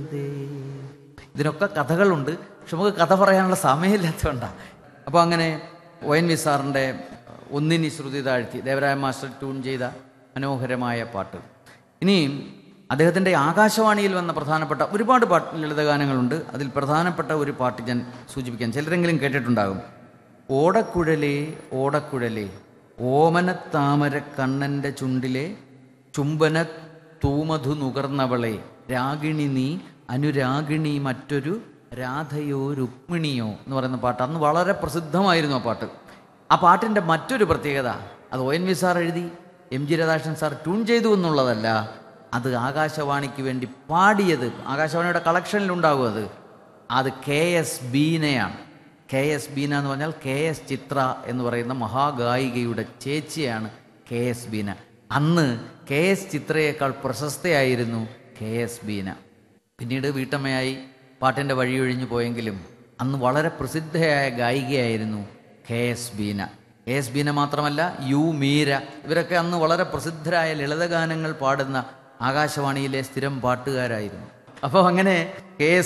ഇതിനൊക്കെ കഥകളുണ്ട്, പക്ഷെ നമുക്ക് കഥ പറയാനുള്ള സമയമില്ലാത്തതുകൊണ്ടാണ്. അപ്പോൾ അങ്ങനെ ONV സാറിൻ്റെ ഒന്നിനി ശ്രുതി താഴ്ത്തി ദേവരായ മാസ്റ്റർ ട്യൂൺ ചെയ്ത മനോഹരമായ പാട്ട്. ഇനിയും അദ്ദേഹത്തിൻ്റെ ആകാശവാണിയിൽ വന്ന പ്രധാനപ്പെട്ട ഒരുപാട് ലളിതഗാനങ്ങളുണ്ട്. അതിൽ പ്രധാനപ്പെട്ട ഒരു പാട്ട് ഞാൻ സൂചിപ്പിക്കാൻ, ചിലരെങ്കിലും കേട്ടിട്ടുണ്ടാകും. ഓടക്കുഴലേ ഓടക്കുഴലേ ഓമനത്താമര കണ്ണൻ്റെ ചുണ്ടിലെ ചുംബന തൂമധു നുകർന്നവളെ രാഗിണി നീ അനുരാഗിണി മറ്റൊരു രാധയോ രുക്മിണിയോ എന്ന് പറയുന്ന പാട്ട് അന്ന് വളരെ പ്രസിദ്ധമായിരുന്നു. ആ പാട്ട്, ആ പാട്ടിൻ്റെ മറ്റൊരു പ്രത്യേകത, അത് ONV സാർ എഴുതി MG രാധാകൃഷ്ണൻ സാർ ട്യൂൺ ചെയ്തു എന്നുള്ളതല്ല, അത് ആകാശവാണിക്ക് വേണ്ടി പാടിയത്, ആകാശവാണിയുടെ കളക്ഷനിലുണ്ടാകും അത് KS ബീനയാണ്. KS ബീന എന്ന് പറഞ്ഞാൽ KS ചിത്ര എന്ന് പറയുന്ന മഹാഗായികയുടെ ചേച്ചിയാണ് KS ബീന. അന്ന് KS ചിത്രയേക്കാൾ പ്രശസ്തയായിരുന്നു KS ബീന. പിന്നീട് വീട്ടമ്മയായി പാട്ടിൻ്റെ വഴിയൊഴിഞ്ഞു പോയെങ്കിലും അന്ന് വളരെ പ്രസിദ്ധയായ ഗായികയായിരുന്നു KS ബീന. KS ബീന മാത്രമല്ല, മീര, ഇവരൊക്കെ അന്ന് വളരെ പ്രസിദ്ധരായ ലളിതഗാനങ്ങൾ പാടുന്ന ആകാശവാണിയിലെ സ്ഥിരം പാട്ടുകാരായിരുന്നു. അപ്പോൾ അങ്ങനെ KS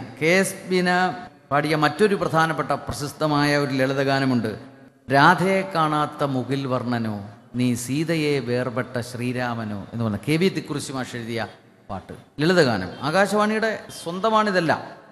ബീന പാടിയ മറ്റൊരു പ്രധാനപ്പെട്ട പ്രശസ്തമായ ഒരു ലളിതഗാനമുണ്ട്. രാധയെ കാണാത്ത മുകിൽ വർണ്ണനോ നീ സീതയെ വേർപെട്ട ശ്രീരാമനോ എന്ന് പറഞ്ഞ KV തിക്കുറിശി മാഷ് എഴുതിയ പാട്ട്, ലളിതഗാനം. ആകാശവാണിയുടെ സ്വന്തമാണിതല്ല.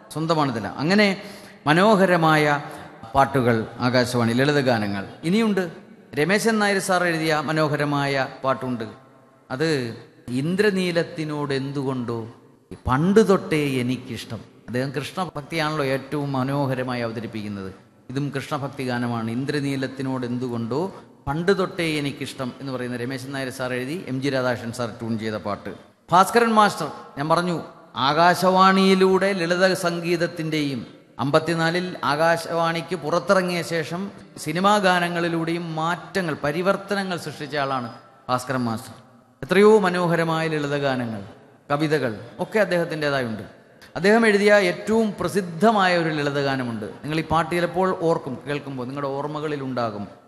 അങ്ങനെ മനോഹരമായ പാട്ടുകൾ ആകാശവാണി, ലളിതഗാനങ്ങൾ ഇനിയുണ്ട്. രമേശൻ നായർ സാർ എഴുതിയ മനോഹരമായ പാട്ടുണ്ട്. അത് ഇന്ദ്രനീലത്തിനോട് എന്തുകൊണ്ടോ പണ്ട് തൊട്ടേ എനിക്കിഷ്ടം. അദ്ദേഹം കൃഷ്ണഭക്തിയാണല്ലോ ഏറ്റവും മനോഹരമായി അവതരിപ്പിക്കുന്നത്. ഇതും കൃഷ്ണഭക്തി ഗാനമാണ്. ഇന്ദ്രനീലത്തിനോട് എന്തുകൊണ്ടോ പണ്ട് തൊട്ടേ എനിക്കിഷ്ടം എന്ന് പറയുന്ന രമേശൻ നായർ സാർ എഴുതി MG രാധാകൃഷ്ണൻ സാർ ട്യൂൺ ചെയ്ത പാട്ട്. ഭാസ്കരൻ മാസ്റ്റർ, ഞാൻ പറഞ്ഞു, ആകാശവാണിയിലൂടെ ലളിത സംഗീതത്തിൻ്റെയും 54-ൽ ആകാശവാണിക്ക് പുറത്തിറങ്ങിയ ശേഷം സിനിമാ ഗാനങ്ങളിലൂടെയും മാറ്റങ്ങൾ, പരിവർത്തനങ്ങൾ സൃഷ്ടിച്ച ആളാണ് ഭാസ്കരൻ മാസ്റ്റർ. എത്രയോ മനോഹരമായ ലളിതഗാനങ്ങൾ, കവിതകൾ ഒക്കെ അദ്ദേഹത്തിൻ്റെതായുണ്ട്. അദ്ദേഹം എഴുതിയ ഏറ്റവും പ്രസിദ്ധമായ ഒരു ലളിതഗാനമുണ്ട്. നിങ്ങൾ ഈ പാട്ട് ചിലപ്പോൾ ഓർക്കും, കേൾക്കുമ്പോൾ നിങ്ങളുടെ ഓർമ്മകളിൽ ഉണ്ടാകും.